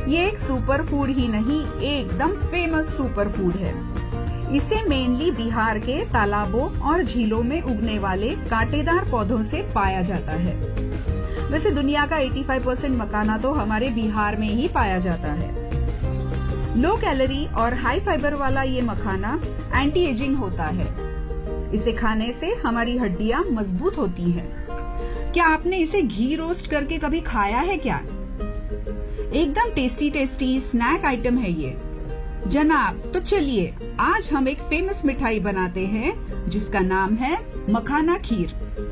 ये एक super food ही नहीं, एकदम फेमस सुपर फूड है। इसे मेनली बिहार के तालाबों और झीलों में उगने वाले कांटेदार पौधों से पाया जाता है। वैसे दुनिया का 85% मखाना तो हमारे बिहार में ही पाया जाता है। लो कैलोरी और हाई फाइबर वाला ये मखाना एंटी एजिंग होता है। इसे खाने से हमारी हड्डियां मजबूत होती हैं। क्या आपने इसे घी रोस्ट करके कभी खाया है क्या? एकदम टेस्टी स्नैक आइटम है ये जनाब। तो चलिए आज हम एक फेमस मिठाई बनाते हैं जिसका नाम है मखाना खीर।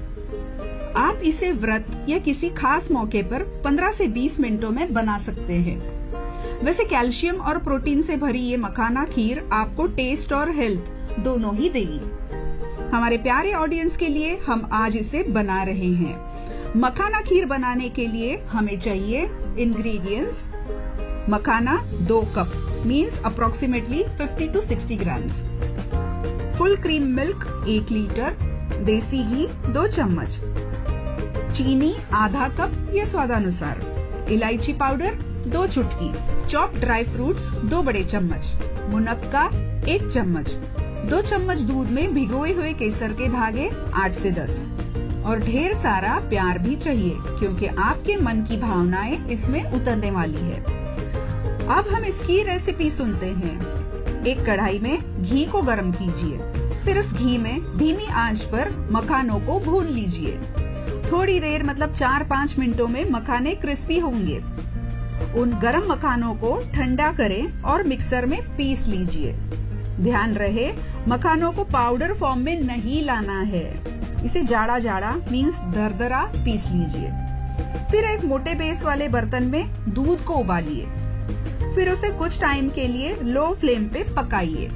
आप इसे व्रत या किसी खास मौके पर 15 से 20 मिनटों में बना सकते हैं। वैसे कैल्शियम और प्रोटीन से भरी ये मखाना खीर आपको टेस्ट और हेल्थ दोनों ही देगी। हमारे प्यारे ऑडियंस के लिए हम आज इसे बना रहे हैं। मखाना खीर बनाने के लिए हमें चाहिए ingredients. Makhana 2 cup means approximately 50 to 60 grams, full cream milk 1 litre, देसी घी 2 चम्मच, चीनी आधा कप या स्वादानुसार, इलायची पाउडर 2 चुटकी, चॉप ड्राई फ्रूट्स 2 बड़े चम्मच, मुनक्का 1 चम्मच, 2 चम्मच दूध में भिगोए हुए केसर के धागे 8 से 10 और ढेर सारा प्यार भी चाहिए क्योंकि आपके मन की भावनाएं इसमें उतरने वाली है। अब हम इसकी रेसिपी सुनते हैं। एक कढ़ाई में घी को गर्म कीजिए, फिर उस घी में धीमी आंच पर मखानों को भून लीजिए। थोड़ी देर मतलब 4-5 मिनटों में मखाने क्रिस्पी होंगे। उन गरम मखानों को ठंडा करें और मिक्सर में पीस लीजिए। ध्यान रहे मखानों को पाउडर फॉर्म में नहीं लाना है। इसे जाड़ा जाड़ा मीन्स दरदरा पीस लीजिए। फिर एक मोटे बेस वाले बर्तन में दूध को उबालिए, फिर उसे कुछ टाइम के लिए लो फ्लेम पे पकाइए।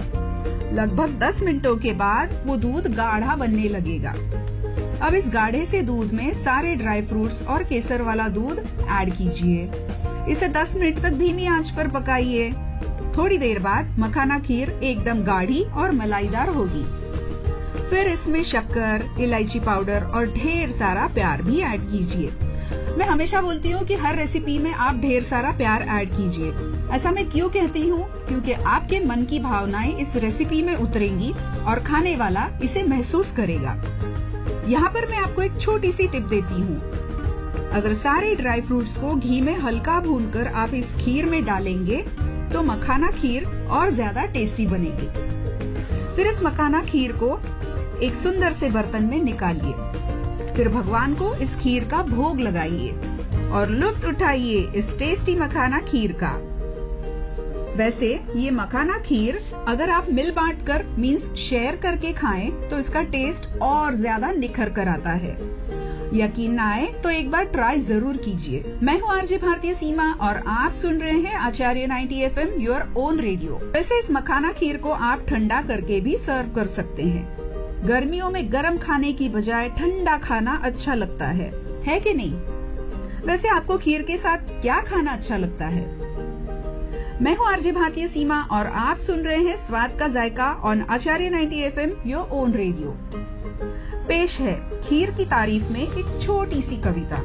लगभग 10 मिनटों के बाद वो दूध गाढ़ा बनने लगेगा। अब इस गाढ़े से दूध में सारे ड्राई फ्रूट्स और केसर वाला दूध ऐड कीजिए। इसे 10 मिनट तक धीमी आंच पर पकाइए। थोड़ी देर बाद मखाना खीर एकदम गाढ़ी और मलाईदार होगी। फिर इसमें शक्कर, इलायची पाउडर और ढेर सारा प्यार भी ऐड कीजिए। मैं हमेशा बोलती हूँ कि हर रेसिपी में आप ढेर सारा प्यार ऐड कीजिए। ऐसा मैं क्यों कहती हूँ? क्योंकि आपके मन की भावनाएं इस रेसिपी में उतरेंगी और खाने वाला इसे महसूस करेगा। यहाँ पर मैं आपको एक छोटी सी टिप देती हूँ। अगर सारे ड्राई फ्रूट्स को घी में हल्का भूनकर आप इस खीर में डालेंगे तो मखाना खीर और ज्यादा टेस्टी बनेगी। फिर इस मखाना खीर को एक सुंदर से बर्तन में निकालिए। फिर भगवान को इस खीर का भोग लगाइए और लुत्फ उठाइए इस टेस्टी मखाना खीर का। वैसे ये मखाना खीर अगर आप मिल बांट कर मीन्स शेयर करके खाएं तो इसका टेस्ट और ज्यादा निखर कर आता है। यकीन न आए तो एक बार ट्राई जरूर कीजिए। मैं हूँ आरजे भारतीय सीमा और आप सुन रहे हैं आचार्य 90 FM योर ओन रेडियो। वैसे इस मखाना खीर को आप ठंडा करके भी सर्व कर सकते हैं। गर्मियों में गर्म खाने की बजाय ठंडा खाना अच्छा लगता है कि नहीं? वैसे आपको खीर के साथ क्या खाना अच्छा लगता है? मैं हूँ आरजे भारतीय सीमा और आप सुन रहे हैं स्वाद का जायका on Acharya 90 FM your own radio. पेश है खीर की तारीफ में एक छोटी सी कविता।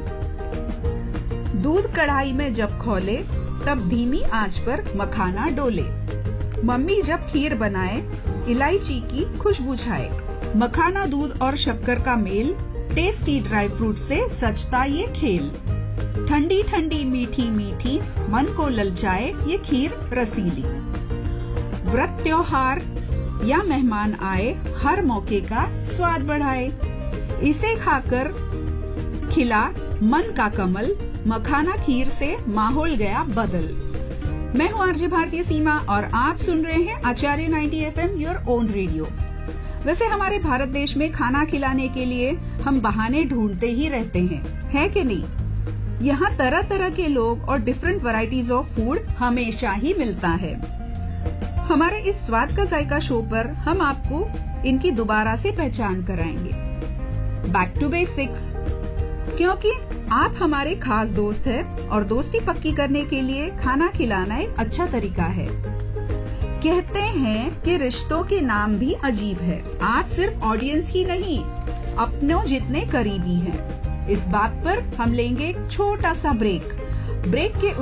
दूध कढ़ाई में जब खौले तब धीमी आंच पर मखाना डोले। मम्मी जब खीर बनाए इलायची की खुशबू छाए। मखाना दूध और शक्कर का मेल, टेस्टी ड्राई फ्रूट से सजता ये खेल। ठंडी ठंडी मीठी मीठी मन को ललचाए ये खीर रसीली। व्रत त्योहार या मेहमान आए हर मौके का स्वाद बढ़ाए। इसे खाकर खिला मन का कमल, मखाना खीर से माहौल गया बदल। मैं हूँ आरजे भारतीय सीमा और आप सुन रहे हैं आचार्य 90 FM योर ओन रेडियो। वैसे हमारे भारत देश में खाना खिलाने के लिए हम बहाने ढूंढते ही रहते हैं, है कि नहीं? यहाँ तरह तरह के लोग और डिफरेंट वैरायटीज ऑफ फूड हमेशा ही मिलता है। हमारे इस स्वाद का जायका शो पर हम आपको इनकी दोबारा से पहचान कराएंगे। बैक टू बेसिक्स, क्योंकि आप हमारे खास दोस्त हैं और दोस्ती पक्की करने के लिए खाना खिलाना एक अच्छा तरीका है। कहते हैं कि रिश्तों के नाम भी अजीब है। आप सिर्फ ऑडियंस ही नहीं, अपनों जितने करीबी हैं। इस बात पर हम लेंगे एक छोटा सा ब्रेक के